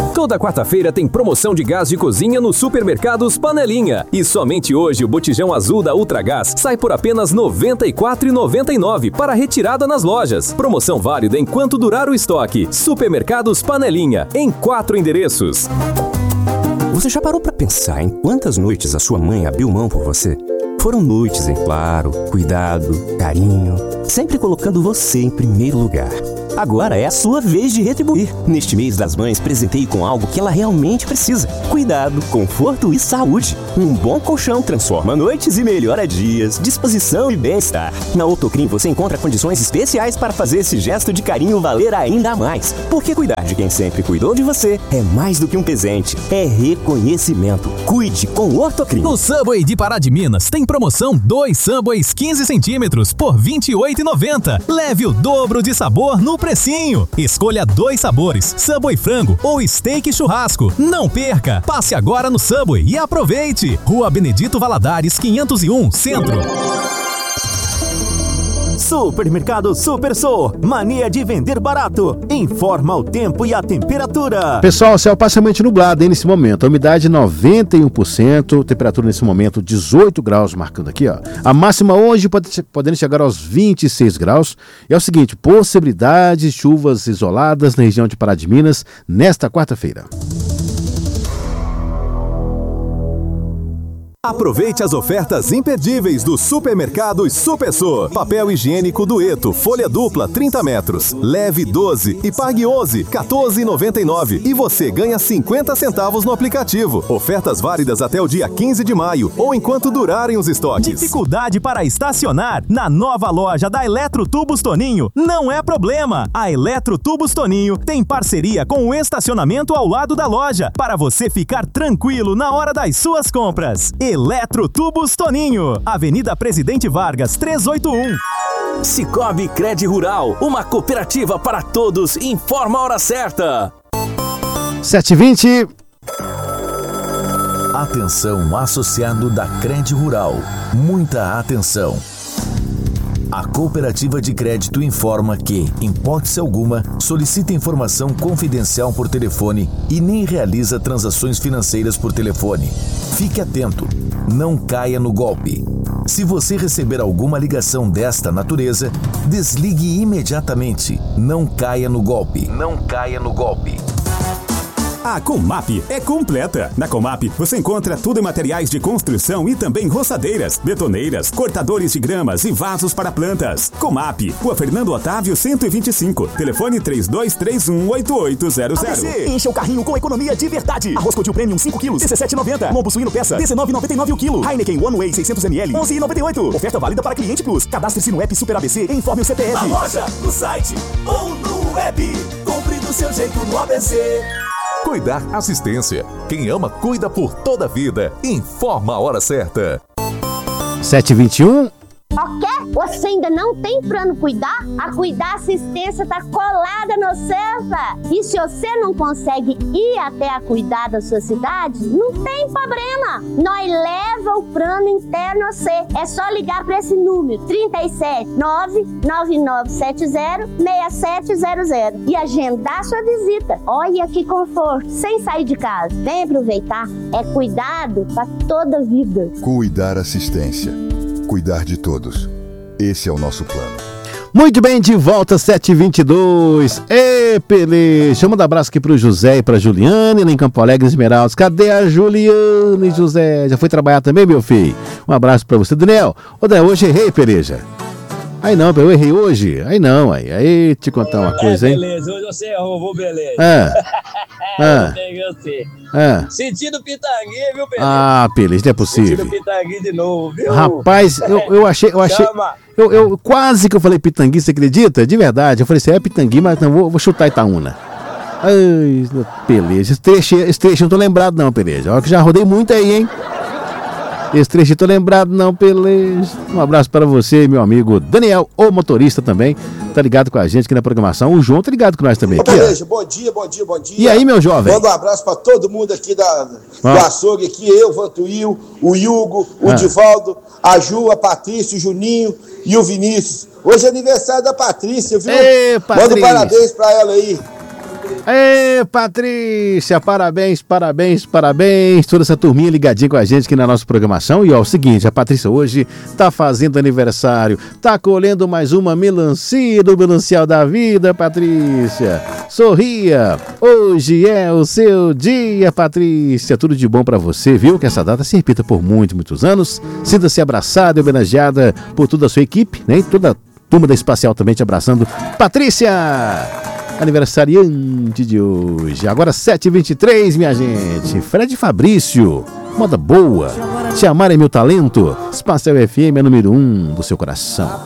Toda quarta-feira tem promoção de gás de cozinha no Supermercados Panelinha. E somente hoje o botijão azul da Ultragás sai por apenas R$ 94,99 para retirada nas lojas. Promoção válida enquanto durar o estoque. Supermercados Panelinha, em 4 endereços. Você já parou para pensar em quantas noites a sua mãe abriu mão por você? Foram noites em claro, cuidado, carinho, sempre colocando você em primeiro lugar. Agora é a sua vez de retribuir. Neste mês das mães, presenteie com algo que ela realmente precisa. Cuidado, conforto e saúde. Um bom colchão transforma noites e melhora dias. Disposição e bem-estar. Na Autocrim você encontra condições especiais para fazer esse gesto de carinho valer ainda mais. Porque cuidar de quem sempre cuidou de você é mais do que um presente. É reconhecimento. Cuide com o Autocrim. No Subway de Pará de Minas tem promoção 2 Subways 15 centímetros por R$ 28,90. Leve o dobro de sabor no precinho. Escolha 2 sabores, Subway frango ou steak churrasco. Não perca! Passe agora no Subway e aproveite. Rua Benedito Valadares, 501, Centro. Supermercado Super Sou, mania de vender barato. Informa o tempo e a temperatura. Pessoal, céu parcialmente nublado aí nesse momento. A umidade 91%, temperatura nesse momento 18 graus, marcando aqui, ó. A máxima hoje podendo chegar aos 26 graus. E é o seguinte, possibilidade de chuvas isoladas na região de Pará de Minas nesta quarta-feira. Aproveite as ofertas imperdíveis do Supermercados Supersô. Papel higiênico Dueto, folha dupla 30 metros. Leve 12 e pague 11, R$14,99. E você ganha 50 centavos no aplicativo. Ofertas válidas até o dia 15 de maio ou enquanto durarem os estoques. Dificuldade para estacionar? Na nova loja da Eletrotubos Toninho não é problema. A Eletrotubos Toninho tem parceria com o estacionamento ao lado da loja para você ficar tranquilo na hora das suas compras. Eletrotubos Toninho, Avenida Presidente Vargas, 381. Cicobi Cred Rural, uma cooperativa para todos. Informa a hora certa. 7h20. Atenção, associado da Cred Rural. Muita atenção. A Cooperativa de Crédito informa que, em hipótese alguma, solicita informação confidencial por telefone e nem realiza transações financeiras por telefone. Fique atento, não caia no golpe. Se você receber alguma ligação desta natureza, desligue imediatamente. Não caia no golpe. Não caia no golpe. A Comap é completa. Na Comap você encontra tudo em materiais de construção e também roçadeiras, betoneiras, cortadores de gramas e vasos para plantas. Comap, Rua Fernando Otávio 125, telefone 32318800. ABC, encha o carrinho com economia de verdade. Arroz Coutil Premium 5 kg, 17,90. Lombo suíno peça, 19,99 o quilo. Heineken One Way 600 ml, 11,98. Oferta válida para Cliente Plus. Cadastre-se no app Super ABC e informe o CPF. Na loja, no site ou no app. Compre do seu jeito no ABC. Cuidar Assistência. Quem ama, cuida por toda a vida. Informa a hora certa. 7h21. Ok? Você ainda não tem plano Cuidar? A Cuidar Assistência tá colada no Ceva. E se você não consegue ir até a Cuidar da sua cidade, não tem problema. Nós leva o plano interno a você. É só ligar para esse número 379-9970-6700 e agendar sua visita. Olha que conforto, sem sair de casa. Vem aproveitar. É cuidado para toda a vida. Cuidar Assistência. Cuidar de todos. Esse é o nosso plano. Muito bem, de volta, 7h22. Ê, Pelê! Chama um abraço aqui pro José e pra Juliane, lá em Campo Alegre, Esmeraldas. Cadê a Juliane, José? Já foi trabalhar também, meu filho? Um abraço pra você, Daniel. Ô, Daniel, hoje errei, Peleja. Aí não, eu errei hoje? Aí não, aí te contar uma coisa, hein? Beleza, hoje você errou, viu, beleza? Eu peguei você. Sentindo pitangui, viu, beleza? Ah, Peleza, não é possível. Sentindo pitangui de novo, viu? Rapaz, eu achei... Eu quase que eu falei pitangui, você acredita? De verdade, eu falei assim, é pitangui, mas não, vou chutar Itaúna. Ai, Peleza, esse trecho eu não tô lembrado não, Peleza. Olha que já rodei muito aí, hein? Esse trecho eu tô lembrado não, Peleza. Um abraço para você, meu amigo Daniel, o motorista também, tá ligado com a gente aqui na programação. O João tá ligado com nós também. Beleza, bom dia. E aí, meu jovem? Manda um abraço para todo mundo aqui do açougue aqui, eu, Vantuil, o Hugo, o Divaldo, a Ju, a Patrícia, o Juninho e o Vinícius. Hoje é aniversário da Patrícia, viu? Ei, Patrícia. Manda um parabéns para ela aí. Ê, Patrícia, parabéns. Toda essa turminha ligadinha com a gente aqui na nossa programação. E ó, o seguinte, a Patrícia hoje tá fazendo aniversário, tá colhendo mais uma melancia do Melancial da Vida, Patrícia. Sorria, hoje é o seu dia, Patrícia. Tudo de bom pra você, viu? Que essa data se repita por muitos anos. Sinta-se abraçada e homenageada por toda a sua equipe, né? E toda a turma da Espacial também te abraçando. Patrícia, aniversariante de hoje. Agora 7h23, minha gente. Fred Fabrício, moda boa. Te amar é meu talento. Espacial FM é número 1 do seu coração.